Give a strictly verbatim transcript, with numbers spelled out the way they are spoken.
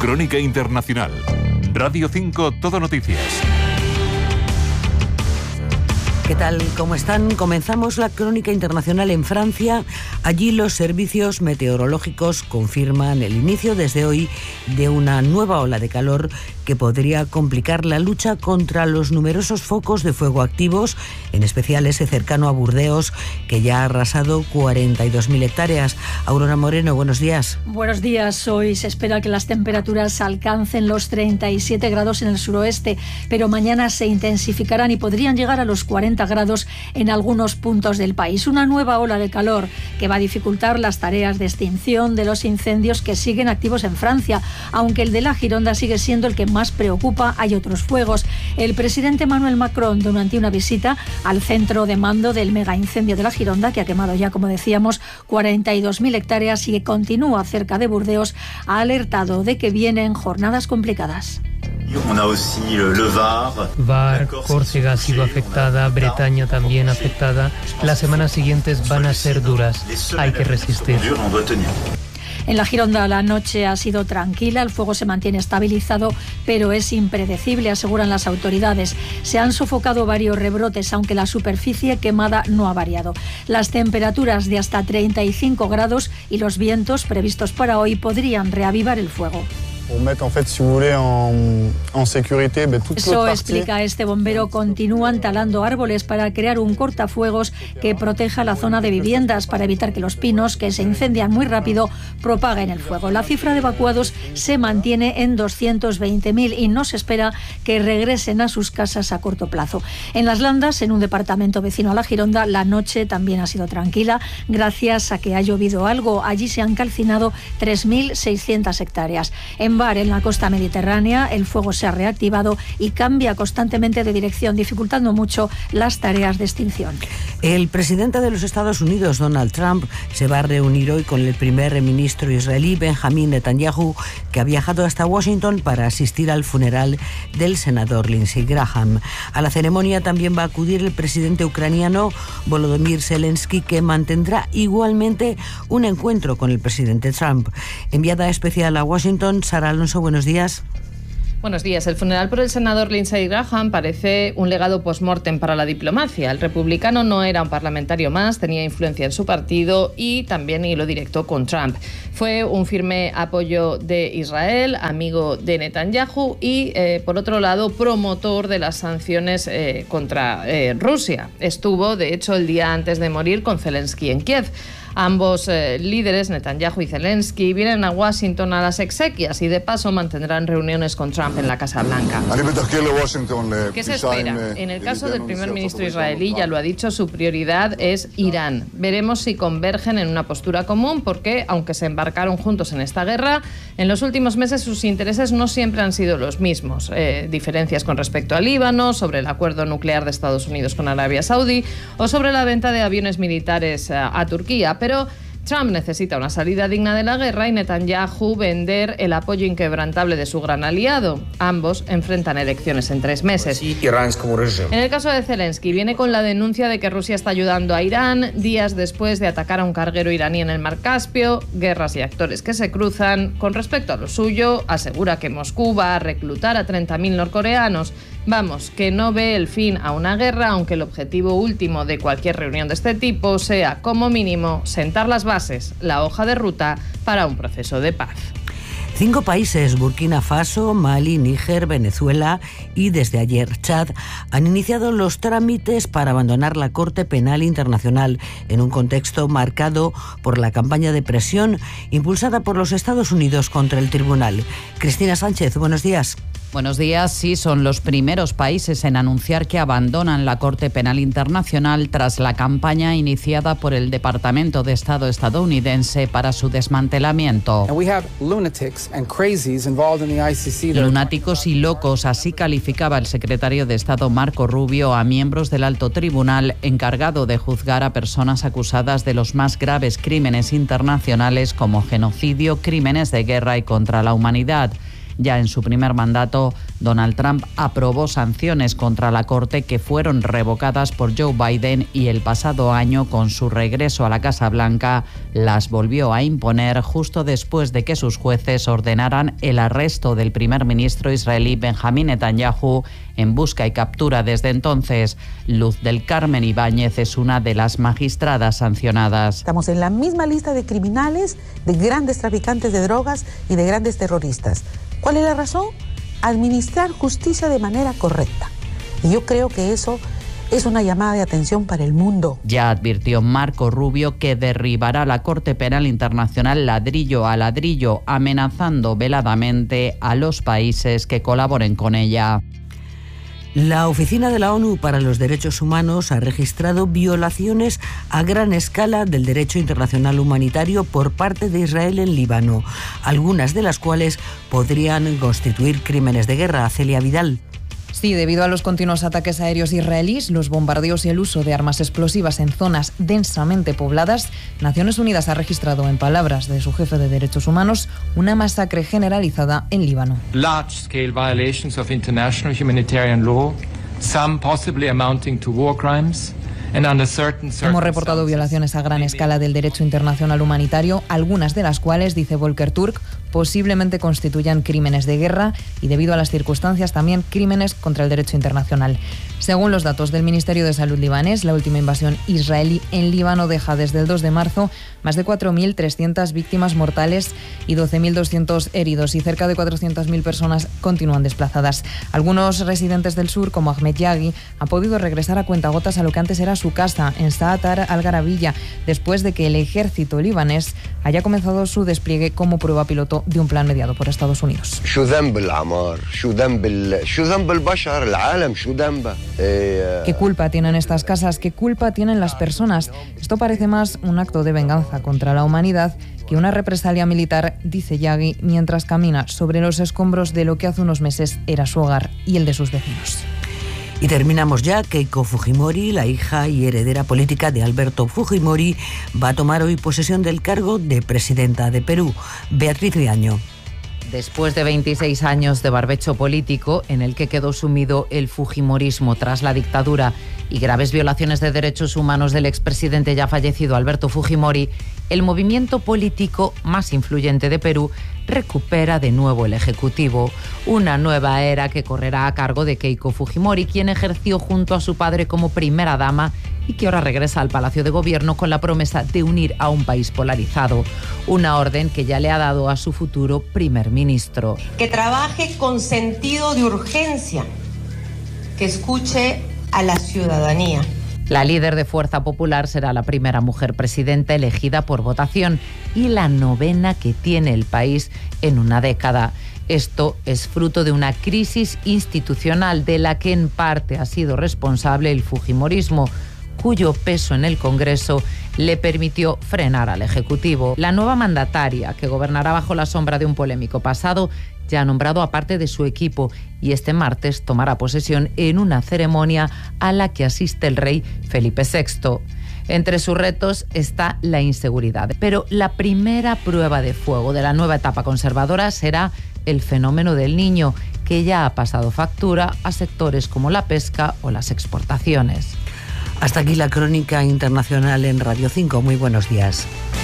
Crónica Internacional. Radio cinco Todo Noticias. ¿Qué tal? ¿Cómo están? Comenzamos la crónica internacional en Francia. Allí los servicios meteorológicos confirman el inicio desde hoy de una nueva ola de calor que podría complicar la lucha contra los numerosos focos de fuego activos, en especial ese cercano a Burdeos, que ya ha arrasado cuarenta y dos mil hectáreas. Aurora Moreno, buenos días. Buenos días. Hoy se espera que las temperaturas alcancen los treinta y siete grados en el suroeste, pero mañana se intensificarán y podrían llegar a los cuarenta grados en algunos puntos del país. Una nueva ola de calor que va a dificultar las tareas de extinción de los incendios que siguen activos en Francia, aunque el de la Gironda sigue siendo el que más preocupa. Hay otros fuegos. El presidente Emmanuel Macron, durante una visita al centro de mando del mega incendio de la Gironda, que ha quemado ya, como decíamos, cuarenta y dos mil hectáreas y que continúa cerca de Burdeos, ha alertado de que vienen jornadas complicadas. Var, Córcega ha sido afectada, Bretaña también afectada. Las semanas siguientes van a ser duras. Hay que resistir. En la Gironda la noche ha sido tranquila, el fuego se mantiene estabilizado, pero es impredecible, aseguran las autoridades. Se han sofocado varios rebrotes, aunque la superficie quemada no ha variado. Las temperaturas de hasta treinta y cinco grados y los vientos previstos para hoy podrían reavivar el fuego. Eso explica este bombero. Continúan talando árboles para crear un cortafuegos que proteja la zona de viviendas para evitar que los pinos, que se incendian muy rápido, propaguen el fuego. La cifra de evacuados se mantiene en doscientos veinte mil y no se espera que regresen a sus casas a corto plazo. En Las Landas, en un departamento vecino a la Gironda, la noche también ha sido tranquila gracias a que ha llovido algo. Allí se han calcinado tres mil seiscientas hectáreas. En Var, en la costa mediterránea, el fuego se ha reactivado y cambia constantemente de dirección, dificultando mucho las tareas de extinción. El presidente de los Estados Unidos, Donald Trump, se va a reunir hoy con el primer ministro israelí, Benjamin Netanyahu, que ha viajado hasta Washington para asistir al funeral del senador Lindsey Graham. A la ceremonia también va a acudir el presidente ucraniano Volodymyr Zelensky, que mantendrá igualmente un encuentro con el presidente Trump. Enviada especial a Washington, Sara Alonso, buenos días. Buenos días. El funeral por el senador Lindsey Graham parece un legado post-mortem para la diplomacia. El republicano no era un parlamentario más, tenía influencia en su partido y también hilo directo con Trump. Fue un firme apoyo de Israel, amigo de Netanyahu y, eh, por otro lado, promotor de las sanciones eh, contra eh, Rusia. Estuvo, de hecho, el día antes de morir con Zelensky en Kiev. Ambos eh, líderes, Netanyahu y Zelensky, vienen a Washington a las exequias y de paso mantendrán reuniones con Trump en la Casa Blanca. ¿Qué se espera? En el caso del primer ministro israelí, ya lo ha dicho, su prioridad es Irán. Veremos si convergen en una postura común porque, aunque se embarcaron juntos en esta guerra, en los últimos meses sus intereses no siempre han sido los mismos. Eh, diferencias con respecto a Líbano, sobre el acuerdo nuclear de Estados Unidos con Arabia Saudí o sobre la venta de aviones militares a, a Turquía. Pero Trump necesita una salida digna de la guerra y Netanyahu vender el apoyo inquebrantable de su gran aliado. Ambos enfrentan elecciones en tres meses. En el caso de Zelensky, viene con la denuncia de que Rusia está ayudando a Irán días después de atacar a un carguero iraní en el Mar Caspio. Guerras y actores que se cruzan. Con respecto a lo suyo, asegura que Moscú va a reclutar a treinta mil norcoreanos. Vamos, que no ve el fin a una guerra, aunque el objetivo último de cualquier reunión de este tipo sea, como mínimo, sentar las bases, la hoja de ruta para un proceso de paz. Cinco países, Burkina Faso, Mali, Níger, Venezuela y desde ayer Chad, han iniciado los trámites para abandonar la Corte Penal Internacional en un contexto marcado por la campaña de presión impulsada por los Estados Unidos contra el tribunal. Cristina Sánchez, buenos días. Buenos días. Sí, son los primeros países en anunciar que abandonan la Corte Penal Internacional tras la campaña iniciada por el Departamento de Estado estadounidense para su desmantelamiento. Lunáticos y locos, así calificaba el secretario de Estado Marco Rubio a miembros del alto tribunal encargado de juzgar a personas acusadas de los más graves crímenes internacionales como genocidio, crímenes de guerra y contra la humanidad. Ya en su primer mandato, Donald Trump aprobó sanciones contra la Corte que fueron revocadas por Joe Biden y el pasado año, con su regreso a la Casa Blanca, las volvió a imponer justo después de que sus jueces ordenaran el arresto del primer ministro israelí Benjamín Netanyahu en busca y captura. Desde entonces, Luz del Carmen Ibáñez es una de las magistradas sancionadas. Estamos en la misma lista de criminales, de grandes traficantes de drogas y de grandes terroristas. ¿Cuál es la razón? Administrar justicia de manera correcta. Y yo creo que eso es una llamada de atención para el mundo. Ya advirtió Marco Rubio que derribará la Corte Penal Internacional ladrillo a ladrillo, amenazando veladamente a los países que colaboren con ella. La Oficina de la ONU para los Derechos Humanos ha registrado violaciones a gran escala del derecho internacional humanitario por parte de Israel en Líbano, algunas de las cuales podrían constituir crímenes de guerra. Celia Vidal. Sí, debido a los continuos ataques aéreos israelíes, los bombardeos y el uso de armas explosivas en zonas densamente pobladas, Naciones Unidas ha registrado, en palabras de su jefe de derechos humanos, una masacre generalizada en Líbano. Large-scale violations of international humanitarian law, some possibly amounting to war crimes. Hemos reportado violaciones a gran escala del derecho internacional humanitario, algunas de las cuales, dice Volker Turk, posiblemente constituyan crímenes de guerra y, debido a las circunstancias, también crímenes contra el derecho internacional. Según los datos del Ministerio de Salud libanés, la última invasión israelí en Líbano deja desde el dos de marzo más de cuatro mil trescientas víctimas mortales y doce mil doscientos heridos, y cerca de cuatrocientas mil personas continúan desplazadas. Algunos residentes del sur, como Ahmed Yaghi, han podido regresar a cuentagotas a lo que antes era su casa, en Saatar al-Garabilla, después de que el ejército libanés haya comenzado su despliegue como prueba piloto de un plan mediado por Estados Unidos. ¿Qué culpa tienen estas casas? ¿Qué culpa tienen las personas? Esto parece más un acto de venganza contra la humanidad que una represalia militar, dice Yaghi, mientras camina sobre los escombros de lo que hace unos meses era su hogar y el de sus vecinos. Y terminamos ya. Keiko Fujimori, la hija y heredera política de Alberto Fujimori, va a tomar hoy posesión del cargo de presidenta de Perú. Beatriz Viaño. Después de veintiséis años de barbecho político en el que quedó sumido el fujimorismo tras la dictadura y graves violaciones de derechos humanos del expresidente ya fallecido Alberto Fujimori, el movimiento político más influyente de Perú recupera de nuevo el Ejecutivo. Una nueva era que correrá a cargo de Keiko Fujimori, quien ejerció junto a su padre como primera dama y que ahora regresa al Palacio de Gobierno con la promesa de unir a un país polarizado. Una orden que ya le ha dado a su futuro primer ministro. Que trabaje con sentido de urgencia, que escuche a la ciudadanía. La líder de Fuerza Popular será la primera mujer presidenta elegida por votación y la novena que tiene el país en una década. Esto es fruto de una crisis institucional de la que en parte ha sido responsable el fujimorismo, cuyo peso en el Congreso le permitió frenar al Ejecutivo. La nueva mandataria, que gobernará bajo la sombra de un polémico pasado, ya ha nombrado a parte de su equipo y este martes tomará posesión en una ceremonia a la que asiste el rey Felipe sexto. Entre sus retos está la inseguridad, pero la primera prueba de fuego de la nueva etapa conservadora será el fenómeno del niño, que ya ha pasado factura a sectores como la pesca o las exportaciones. Hasta aquí la crónica internacional en Radio cinco. Muy buenos días.